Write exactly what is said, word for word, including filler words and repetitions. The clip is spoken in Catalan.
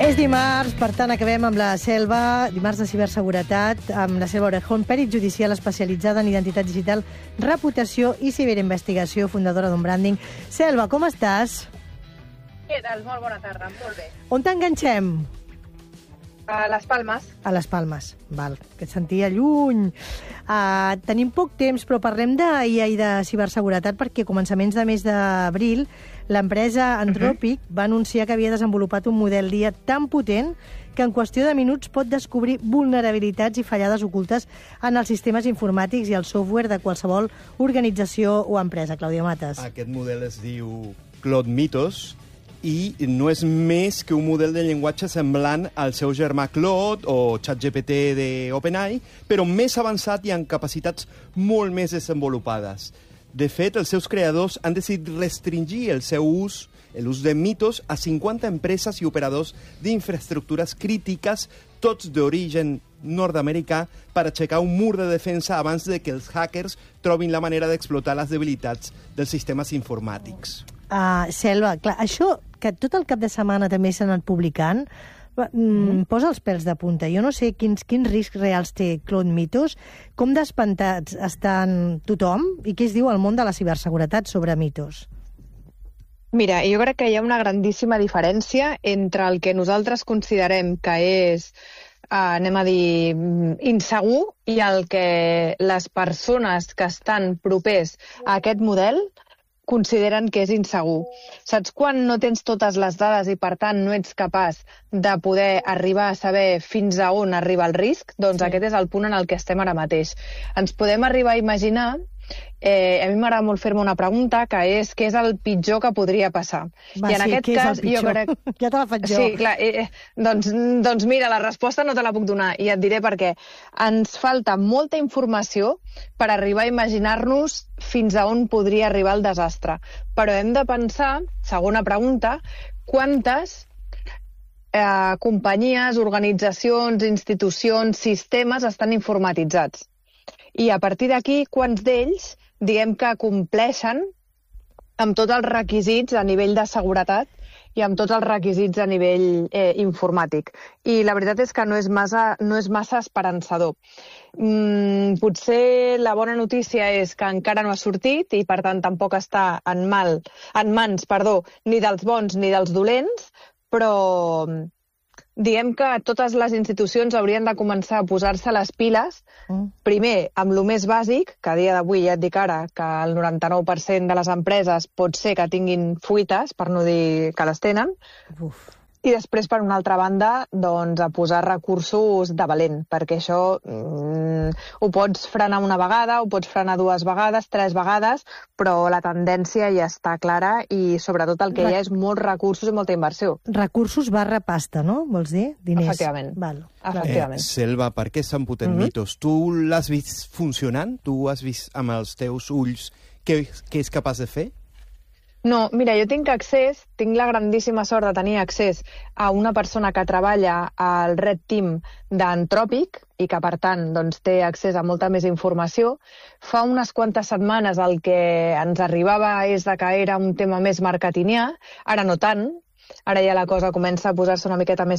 És dimarts, per tant, acabem amb la Selva, dimarts de ciberseguretat, amb la Selva Orejón, pèrit judicial especialitzada en identitat digital, reputació i ciberinvestigació, fundadora d'un branding. Selva, com estàs? Què tal? Molt bona tarda, molt bé. On t'enganxem? A les Palmes. A les Palmes, val, que et sentia lluny. Uh, tenim poc temps, però parlem d'I A i de ciberseguretat perquè a començaments de mes d'abril l'empresa Anthropic uh -huh. va anunciar que havia desenvolupat un model d'I A tan potent que en qüestió de minuts pot descobrir vulnerabilitats i fallades ocultes en els sistemes informàtics i el software de qualsevol organització o empresa. Clàudia Matas. Aquest model es diu Claude Mythos i no és més que un model de llenguatge semblant al seu germà Claude o ChatGPT d'OpenAI, però més avançat i amb capacitats molt més desenvolupades. De fet, els seus creadors han decidit restringir el seu ús, l'ús de Mythos, a cinquanta empreses i operadors d'infraestructures crítiques, tots d'origen nord-americà, per aixecar un mur de defensa abans de que els hackers trobin la manera d'explotar les debilitats dels sistemes informàtics. Uh, Selva, clar, això que tot el cap de setmana també s'ha anat publicant, mm, mm. posa els pèls de punta. Jo no sé quins, quins riscs reals té Claude Mythos, com despentats estan tothom i què es diu al món de la ciberseguretat sobre Mythos. Mira, jo crec que hi ha una grandíssima diferència entre el que nosaltres considerem que és, eh, anem a dir, insegur i el que les persones que estan propers a aquest model consideren que és insegur. Saps quan no tens totes les dades i, per tant, no ets capaç de poder arribar a saber fins a on arriba el risc? Doncs sí. Aquest és el punt en el que estem ara mateix. Ens podem arribar a imaginar, eh, a mi m'agrada molt fer-me una pregunta, que és què és el pitjor que podria passar. Va, I en sí, aquest què cas, és el pitjor? jo crec... Ja te la faig jo. Sí, clar, eh, doncs, doncs mira, la resposta no te la puc donar i et diré per què. Ens falta molta informació per arribar a imaginar-nos fins a on podria arribar el desastre. Però hem de pensar, segona pregunta, quantes eh, companyies, organitzacions, institucions, sistemes estan informatitzats. I a partir d'aquí, quants d'ells, diguem que compleixen amb tots els requisits a nivell de seguretat i amb tots els requisits a nivell eh, informàtic. I la veritat és que no és massa, no és massa esperançador. Mm, potser la bona notícia és que encara no ha sortit i, per tant, tampoc està en, mal, en mans perdó, ni dels bons ni dels dolents, però diem que totes les institucions haurien de començar a posar-se les piles, mm. primer amb el més bàsic, que a dia d'avui ja et dic ara que el noranta-nou per cent de les empreses pot ser que tinguin fuites, per no dir que les tenen, Uf. I després, per una altra banda, doncs, a posar recursos de valent, perquè això mm, ho pots frenar una vegada, ho pots frenar dues vegades, tres vegades, però la tendència ja està clara i, sobretot, el que Re... hi ha és molts recursos i molta inversió. Recursos barra pasta, no? Vols dir? Diners. Efectivament. Val. Efectivament. Eh, Selva, per què s'han potent mm -hmm. Mythos? Tu l'has vist funcionant? Tu has vist amb els teus ulls què, què és capaç de fer? No, mira, jo tinc accés, tinc la grandíssima sort de tenir accés a una persona que treballa al Red Team d'Anthropic i que, per tant, doncs, té accés a molta més informació. Fa unes quantes setmanes el que ens arribava és de que era un tema més marketingià, ara no tant, ara ja la cosa comença a posar-se una miqueta més